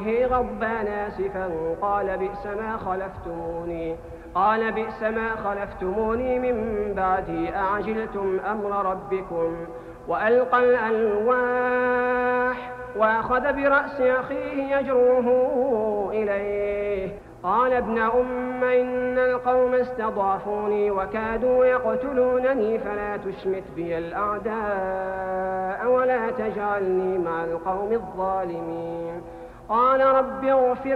وجهه غضبان آسفا قال بئس ما خلفتموني من بعدي أعجلتم أمر ربكم وألقى الألواح وأخذ برأس أخيه يجره إليه قال ابن أم إن القوم استضعفوني وكادوا يقتلونني فلا تشمت بي الأعداء ولا تجعلني مع القوم الظالمين قال رب اغفر